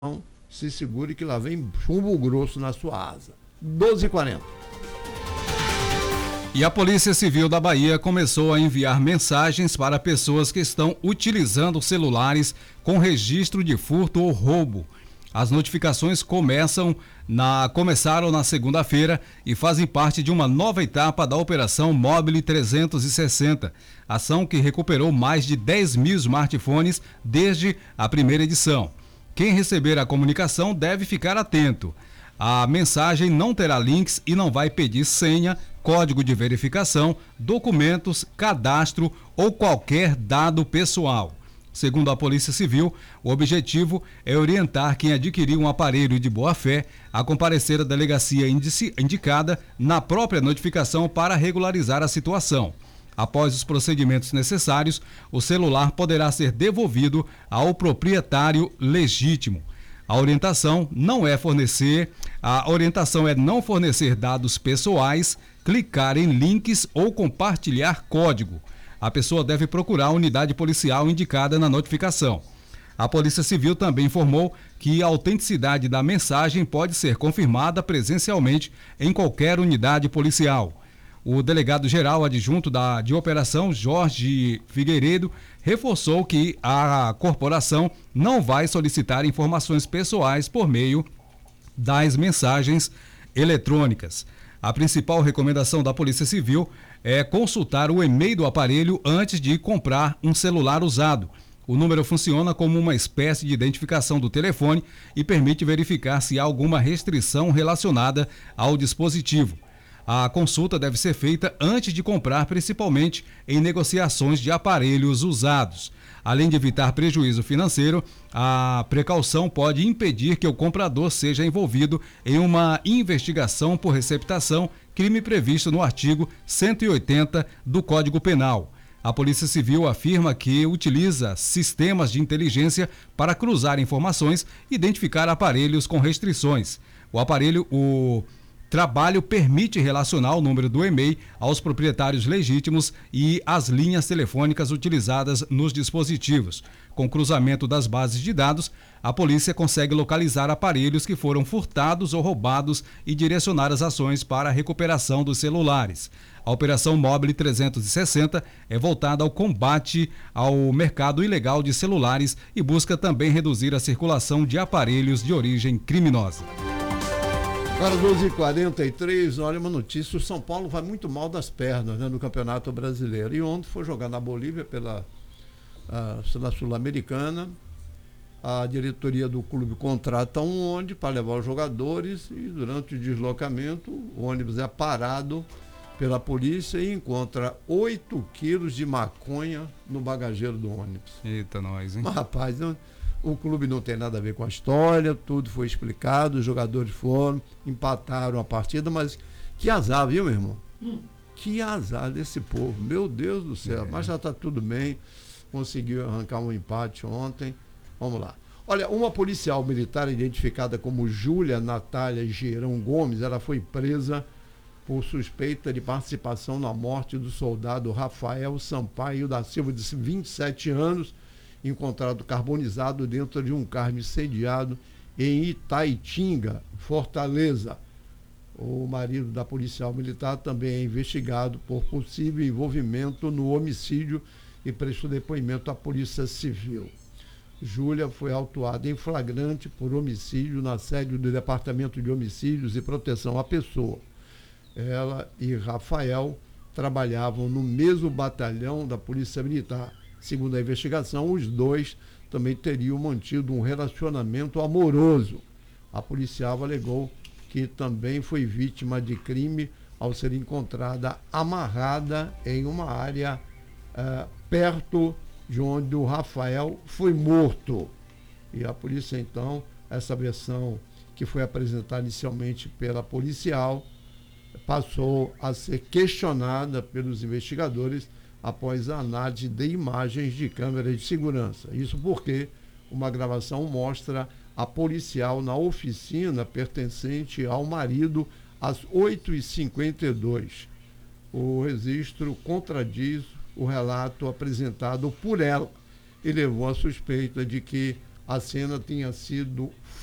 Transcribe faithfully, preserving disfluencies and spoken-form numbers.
se segure que lá vem chumbo grosso na sua asa. doze e quarenta. E a Polícia Civil da Bahia começou a enviar mensagens para pessoas que estão utilizando celulares com registro de furto ou roubo. As notificações começam na, começaram na segunda-feira e fazem parte de uma nova etapa da Operação Mobile trezentos e sessenta, ação que recuperou mais de dez mil smartphones desde a primeira edição. Quem receber a comunicação deve ficar atento. A mensagem não terá links e não vai pedir senha, código de verificação, documentos, cadastro ou qualquer dado pessoal. Segundo a Polícia Civil, o objetivo é orientar quem adquirir um aparelho de boa-fé a comparecer à delegacia indici- indicada na própria notificação para regularizar a situação. Após os procedimentos necessários, o celular poderá ser devolvido ao proprietário legítimo. A orientação não é fornecer, a orientação é não fornecer dados pessoais, clicar em links ou compartilhar código. A pessoa deve procurar a unidade policial indicada na notificação. A Polícia Civil também informou que a autenticidade da mensagem pode ser confirmada presencialmente em qualquer unidade policial. O delegado-geral adjunto da, de operação, Jorge Figueiredo, reforçou que a corporação não vai solicitar informações pessoais por meio das mensagens eletrônicas. A principal recomendação da Polícia Civil é consultar o e-mail do aparelho antes de comprar um celular usado. O número funciona como uma espécie de identificação do telefone e permite verificar se há alguma restrição relacionada ao dispositivo. A consulta deve ser feita antes de comprar, principalmente em negociações de aparelhos usados. Além de evitar prejuízo financeiro, a precaução pode impedir que o comprador seja envolvido em uma investigação por receptação, crime previsto no artigo cento e oitenta do Código Penal. A Polícia Civil afirma que utiliza sistemas de inteligência para cruzar informações e identificar aparelhos com restrições. O aparelho, o trabalho permite relacionar o número do e-mail aos proprietários legítimos e às linhas telefônicas utilizadas nos dispositivos. Com cruzamento das bases de dados, a polícia consegue localizar aparelhos que foram furtados ou roubados e direcionar as ações para a recuperação dos celulares. A Operação Mobile trezentos e sessenta é voltada ao combate ao mercado ilegal de celulares e busca também reduzir a circulação de aparelhos de origem criminosa. Agora, doze e quarenta e três, olha uma notícia: o São Paulo vai muito mal das pernas, né, no Campeonato Brasileiro. E ontem foi jogar na Bolívia pela uh, na Sul-Americana. A diretoria do clube contrata um ônibus para levar os jogadores e durante o deslocamento o ônibus é parado pela polícia e encontra oito quilos de maconha no bagageiro do ônibus. Eita, nós, hein? Mas, rapaz, não... O clube não tem nada a ver com a história, tudo foi explicado, os jogadores foram, empataram a partida, mas que azar, viu, meu irmão? Hum. Que azar desse povo, meu Deus do céu, é. Mas já está tudo bem, conseguiu arrancar um empate ontem, vamos lá. Olha, uma policial militar identificada como Júlia Natália Geirão Gomes, ela foi presa por suspeita de participação na morte do soldado Rafael Sampaio da Silva, de vinte e sete anos, encontrado carbonizado dentro de um carro incendiado em Itaitinga, Fortaleza. O marido da policial militar também é investigado por possível envolvimento no homicídio e prestou depoimento à Polícia Civil. Júlia foi autuada em flagrante por homicídio na sede do Departamento de Homicídios e Proteção à Pessoa. Ela e Rafael trabalhavam no mesmo batalhão da Polícia Militar. Segundo a investigação, os dois também teriam mantido um relacionamento amoroso. A policial alegou que também foi vítima de crime ao ser encontrada amarrada em uma área uh, perto de onde o Rafael foi morto. E a polícia, então, essa versão que foi apresentada inicialmente pela policial, passou a ser questionada pelos investigadores após a análise de imagens de câmeras de segurança. Isso porque uma gravação mostra a policial na oficina pertencente ao marido às oito e cinquenta e dois. O registro contradiz o relato apresentado por ela e levou à suspeita de que a cena tenha sido